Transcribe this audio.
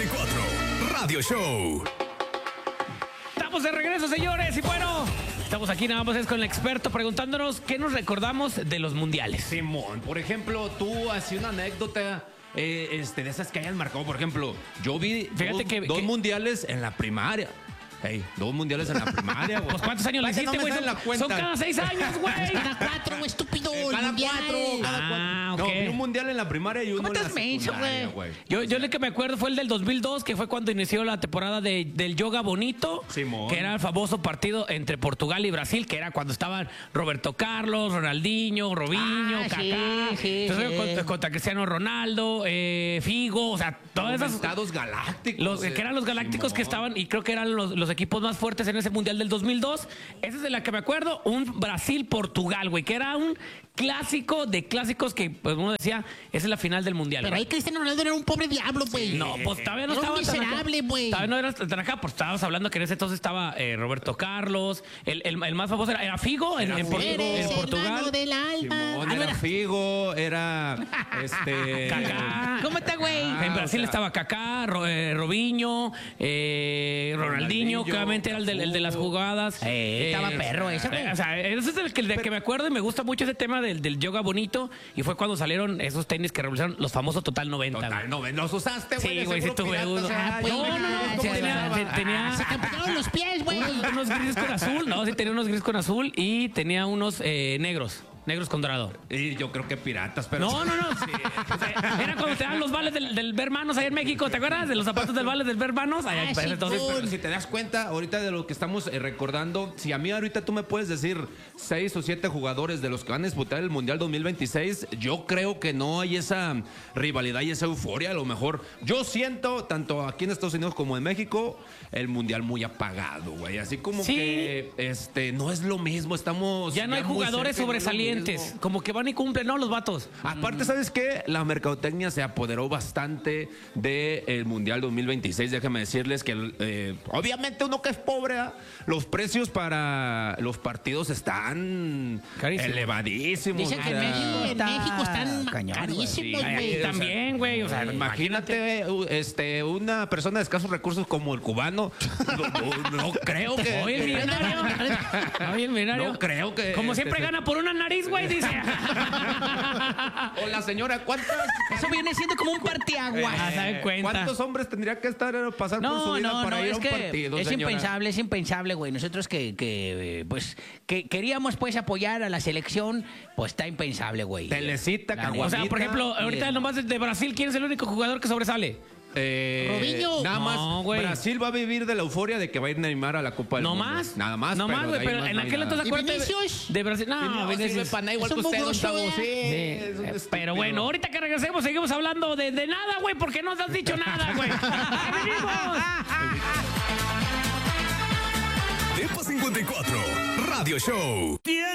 54 Radio Show. Estamos de regreso, señores, y bueno, estamos aquí nada más es con el experto preguntándonos qué nos recordamos de los mundiales. Simón, por ejemplo, tú hacías una anécdota de esas que hayan marcado. Por ejemplo, yo vi dos mundiales en la primaria. Hey, 2 mundiales en la primaria, güey. Pues ¿cuántos años le hiciste, güey? Son cada 6 años, güey. Cada 4, estúpido. Cada 4. Ok. No, vi un mundial en la primaria y uno en la secundaria, güey. Yo el que me acuerdo fue el del 2002, que fue cuando inició la temporada del Yoga Bonito, Simón. que era el famoso partido entre Portugal y Brasil, que era cuando estaban Roberto Carlos, Ronaldinho, Robinho, Kaká. Entonces, contra Cristiano Ronaldo, Figo, o sea, todas esas... Estados galácticos. Que eran los galácticos Simón. que estaban, y creo que eran los equipos más fuertes en ese mundial del 2002. Esa es de la que me acuerdo, un Brasil-Portugal, güey, que era un clásico de clásicos que, pues uno decía, esa es la final del mundial. Pero güey. ahí Cristiano Ronaldo era un pobre diablo, güey. No, pues todavía no Era un estaba tan acá. miserable, güey. Todavía no era tan acá, pues estábamos hablando que en ese entonces estaba Roberto Carlos, el más famoso era Figo en Eres Portugal. hermano del alma. Simón, no era Figo, era Kaká. ¿Cómo está, güey? En Brasil estaba Kaká, Robinho, Ronaldinho, que obviamente era el de las jugadas. Estaba perro ese, güey. O sea, ese es el que me acuerdo y me gusta mucho ese tema del yoga bonito. Y fue cuando salieron esos tenis que revolucionaron los famosos Total 90. Total 90. ¿Los usaste, güey? Sí, güey, sí tuve uno. Tenía Se campearon los pies, güey. unos grises con azul. No, sí tenía unos grises con azul y tenía unos negros con dorado. Y yo creo que piratas, pero... No. Sí. O sea, era cuando te daban los vales del Vermanos allá en México. ¿Te acuerdas de los zapatos del vales del Vermanos? Allá, sí, entonces, Pero si te das cuenta ahorita de lo que estamos recordando, si a mí ahorita tú me puedes decir 6 o 7 jugadores de los que van a disputar el Mundial 2026, yo creo que no hay esa rivalidad y esa euforia. A lo mejor yo siento, tanto aquí en Estados Unidos como en México, el Mundial muy apagado, güey. Así como Sí. que no es lo mismo. Estamos ya no hay muy jugadores cerca, no es lo sobresalientes. mismo. Como que van y cumplen, ¿no? Los vatos. Aparte, ¿sabes qué? La mercadotecnia se apoderó bastante del Mundial 2026. Déjenme decirles que obviamente uno que es pobre, ¿ah? Los precios para los partidos están Carísimos. elevadísimos. Dicen que en México están carísimos, Sí, güey. ahí también, güey. O sea, Imagínate una persona de escasos recursos como el cubano. No creo que... Oye, el millonario. Oye, el millonario. No creo que... Como siempre gana por una nariz, güey, dice. O la señora, Eso viene siendo como un parteaguas. ¿Se dan cuenta? ¿Cuántos hombres tendría que pasar por su vida para ir a un partido, es señora? impensable, güey. Nosotros que queríamos pues apoyar a la selección, pues está impensable, güey. Telecita, La O sea, por ejemplo, ahorita Bien. nomás de Brasil, ¿quién es el único jugador que sobresale? Robinho. Nada más, No, güey. Brasil va a vivir de la euforia de que va a ir Neymar a la Copa del No Mundo. más. Nada más. No más, güey. de ahí Pero más en no hay aquel nada. entonces, ¿Y acuérdate. Vinicius? De Brasil. No, Vinicius Vinicius. para nada, igual que Es un usted, don mugroso, Tavo, sí. ¿eh? Es un Pero estúpido. bueno, ahorita que regresemos seguimos hablando de nada, güey, porque no te has dicho nada, güey. ¡Ahí venimos! Depa 54 Radio Show.